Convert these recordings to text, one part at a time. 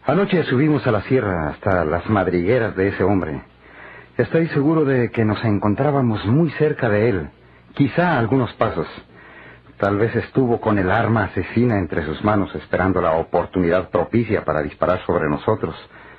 Anoche subimos a la sierra hasta las madrigueras de ese hombre. Estoy seguro de que nos encontrábamos muy cerca de él, quizá a algunos pasos. Tal vez estuvo con el arma asesina entre sus manos esperando la oportunidad propicia para disparar sobre nosotros.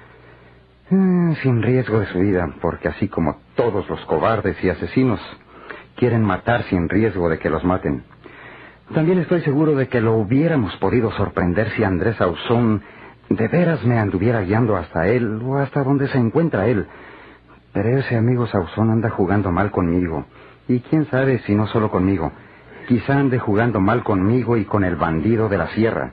Sin riesgo de su vida, porque así como todos los cobardes y asesinos quieren matar sin riesgo de que los maten. También estoy seguro de que lo hubiéramos podido sorprender si Andrés Ausón de veras me anduviera guiando hasta él o hasta donde se encuentra él. Pero ese amigo Sauzón anda jugando mal conmigo. Y quién sabe si no solo conmigo. Quizá ande jugando mal conmigo y con el bandido de la sierra.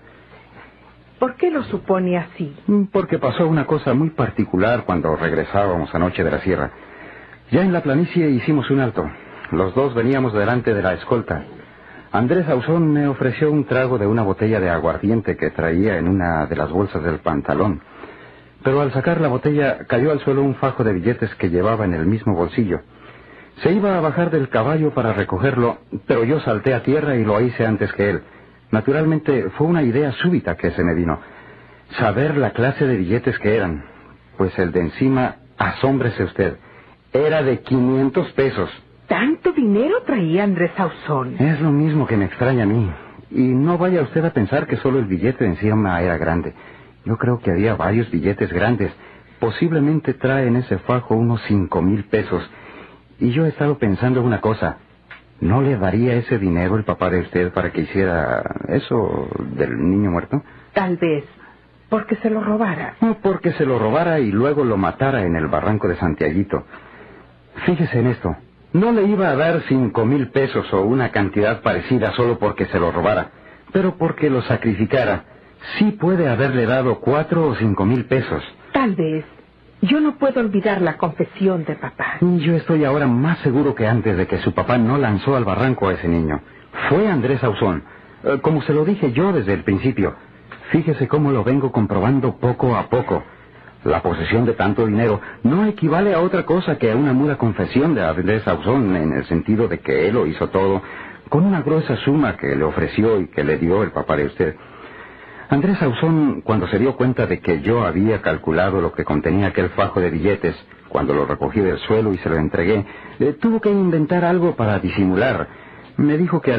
¿Por qué lo supone así? Porque pasó una cosa muy particular cuando regresábamos anoche de la sierra. Ya en la planicie hicimos un alto. Los dos veníamos delante de la escolta. Andrés Ausón me ofreció un trago de una botella de aguardiente que traía en una de las bolsas del pantalón. Pero al sacar la botella cayó al suelo un fajo de billetes que llevaba en el mismo bolsillo. Se iba a bajar del caballo para recogerlo, pero yo salté a tierra y lo hice antes que él. Naturalmente fue una idea súbita que se me vino. Saber la clase de billetes que eran. Pues el de encima, asómbrese usted, era de 500 pesos. ¿Tanto dinero traía Andrés Ausón? Es lo mismo que me extraña a mí. Y no vaya usted a pensar que solo el billete de encima era grande. Yo creo que había varios billetes grandes. Posiblemente trae en ese fajo unos 5,000 pesos. Y yo he estado pensando una cosa. ¿No le daría ese dinero el papá de usted para que hiciera eso del niño muerto? Tal vez. ¿Porque se lo robara? No, porque se lo robara y luego lo matara en el barranco de Santiaguito. Fíjese en esto. No le iba a dar 5,000 pesos o una cantidad parecida solo porque se lo robara, pero porque lo sacrificara. Sí puede haberle dado 4 o 5,000 pesos. Tal vez. Yo no puedo olvidar la confesión de papá. Yo estoy ahora más seguro que antes de que su papá no lanzó al barranco a ese niño. Fue Andrés Ausón. Como se lo dije yo desde el principio. Fíjese cómo lo vengo comprobando poco a poco. La posesión de tanto dinero no equivale a otra cosa que a una muda confesión de Andrés Ausón, en el sentido de que él lo hizo todo con una gruesa suma que le ofreció y que le dio el papá de usted. Andrés Ausón, cuando se dio cuenta de que yo había calculado lo que contenía aquel fajo de billetes, cuando lo recogí del suelo y se lo entregué, tuvo que inventar algo para disimular. Me dijo que